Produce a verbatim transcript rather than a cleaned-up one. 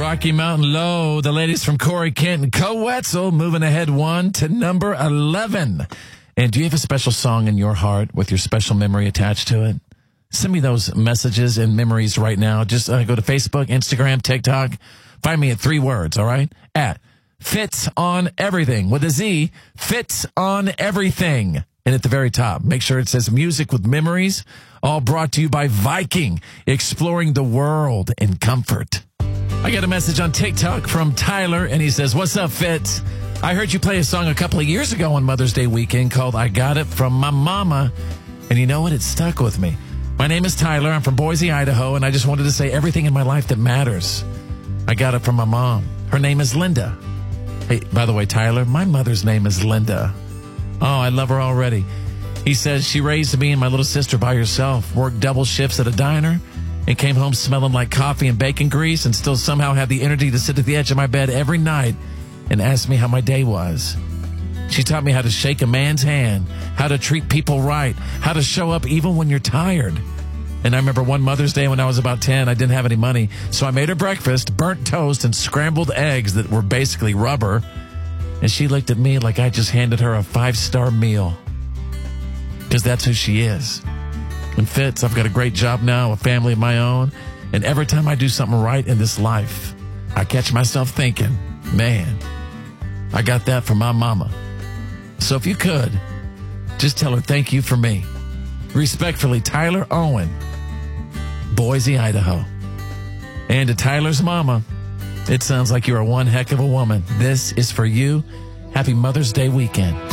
Rocky Mountain Low. The ladies from Corey, Kent, and Co-Wetzel moving ahead one to number eleven. And do you have a special song in your heart with your special memory attached to it? Send me those messages and memories right now. Just uh, go to Facebook, Instagram, TikTok. Find me at three words, all right? At Fitz on Everything with a Z, Fitz on Everything. And at the very top, make sure it says Music with Memories, all brought to you by Viking, exploring the world in comfort. I got a message on TikTok from Tyler, and he says, "What's up, Fitz? I heard you play a song a couple of years ago on Mother's Day weekend called I Got It From My Mama, and you know what? It stuck with me. My name is Tyler. I'm from Boise, Idaho, and I just wanted to say everything in my life that matters. I got it from my mom. Her name is Linda." Hey, by the way, Tyler, my mother's name is Linda. Oh, I love her already. He says she raised me and my little sister by herself, worked double shifts at a diner, and came home smelling like coffee and bacon grease, and still somehow had the energy to sit at the edge of my bed every night and ask me how my day was. She taught me how to shake a man's hand, how to treat people right, how to show up even when you're tired. And I remember one Mother's Day when I was about ten, I didn't have any money, so I made her breakfast, burnt toast, and scrambled eggs that were basically rubber. And she looked at me like I just handed her a five-star meal. Because that's who she is. And Fitz, I've got a great job now, a family of my own. And every time I do something right in this life, I catch myself thinking, man, I got that from my mama. So if you could, just tell her thank you for me. Respectfully, Tyler Owen, Boise, Idaho. And to Tyler's mama, it sounds like you're one heck of a woman. This is for you. Happy Mother's Day weekend.